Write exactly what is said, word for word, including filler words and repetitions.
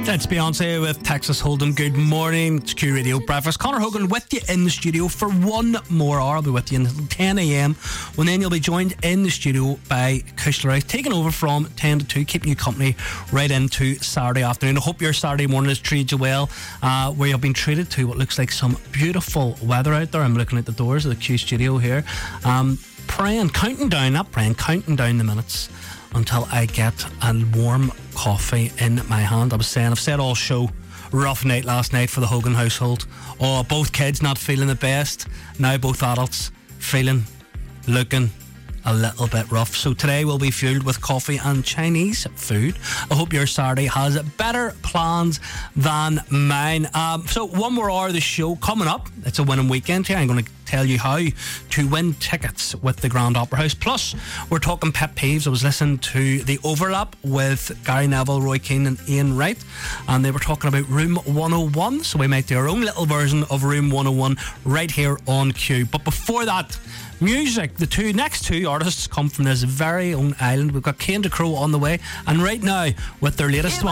It's Beyonce with Texas Hold'em. Good morning. It's Q Radio Breakfast. Conor Hogan with you in the studio for one more hour. I'll be with you until ten a.m. when then you'll be joined in the studio by Kushler Ice, taking over from ten to two, keeping you company right into Saturday afternoon. I hope your Saturday morning has treated you well, uh, where you've been treated to what looks like some beautiful weather out there. I'm looking at the doors of the Q studio here. Um, praying, counting down, not praying, counting down the minutes until I get a warm coffee in my hand. I was saying, I've said all show, rough night last night for the Hogan household. Oh, both kids not feeling the best. Now both adults feeling, looking a little bit rough. So today will be fueled with coffee and Chinese food. I hope your Saturday has better plans than mine. Um, so one more hour of the show coming up. It's a winning weekend here. I'm going to tell you how to win tickets with the Grand Opera House. Plus, we're talking pet peeves. I was listening to The Overlap with Gary Neville, Roy Keane and Ian Wright, and they were talking about Room one oh one. So we might do our own little version of Room one oh one right here on Q. But before that, music. The two next two artists come from this very own island. We've got Kane DeCrow on the way, and right now with their latest one.